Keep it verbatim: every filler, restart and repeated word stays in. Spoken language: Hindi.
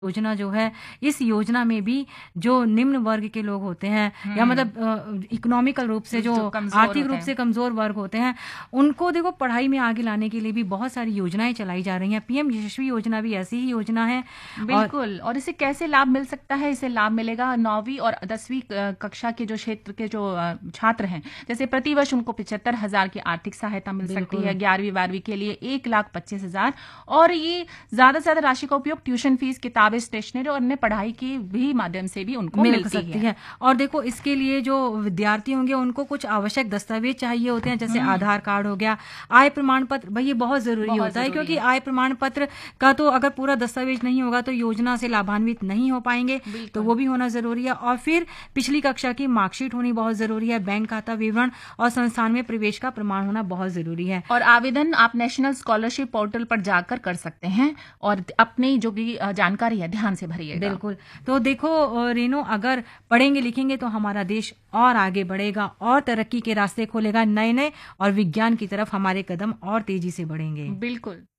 योजना जो है, इस योजना में भी जो निम्न वर्ग के लोग होते हैं या मतलब इकोनॉमिकल रूप से जो, जो आर्थिक रूप से कमजोर वर्ग होते हैं, उनको देखो पढ़ाई में आगे लाने के लिए भी बहुत सारी योजनाएं चलाई जा रही हैं। पीएम यशस्वी योजना भी ऐसी ही योजना है। बिल्कुल। और, और इसे कैसे लाभ मिल सकता है? इसे लाभ मिलेगा नौवीं और दसवीं कक्षा के जो क्षेत्र के जो छात्र हैं, जैसे प्रतिवर्ष उनको पिछहत्तर हजार की आर्थिक सहायता मिल सकती है। ग्यारहवीं बारहवीं के लिए एक लाख पच्चीस हजार और ये ज्यादा से ज्यादा राशि का उपयोग ट्यूशन फीस, किताब, स्टेशनरी और अन्य पढ़ाई के भी माध्यम से भी उनको मिल मिलती सकती है।, है। और देखो इसके लिए जो विद्यार्थी होंगे उनको कुछ आवश्यक दस्तावेज चाहिए होते हैं, जैसे आधार कार्ड हो गया, आय प्रमाण पत्र, भाई ये बहुत जरूरी बहुत होता है, क्योंकि आय प्रमाण पत्र का तो अगर पूरा दस्तावेज नहीं होगा तो योजना से लाभान्वित नहीं हो पाएंगे, तो वो भी होना जरूरी है। और फिर पिछली कक्षा की मार्कशीट होनी बहुत जरूरी है, बैंक खाता विवरण और संस्थान में प्रवेश का प्रमाण होना बहुत जरूरी है। और आवेदन आप नेशनल स्कॉलरशिप पोर्टल पर जाकर कर सकते हैं और अपनी जो भी जानकारी है ध्यान से भरिएगा। बिल्कुल। तो देखो रेनो, अगर पढ़ेंगे लिखेंगे तो हमारा देश और आगे बढ़ेगा और तरक्की के रास्ते खोलेगा, नए नए और विज्ञान की तरफ हमारे कदम और तेजी से बढ़ेंगे। बिल्कुल।